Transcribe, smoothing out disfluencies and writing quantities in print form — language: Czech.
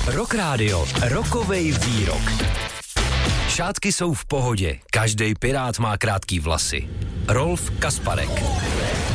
Rock Radio, rokovej výrok. Šátky jsou v pohodě, každej pirát má krátký vlasy. Rolf Kasparek.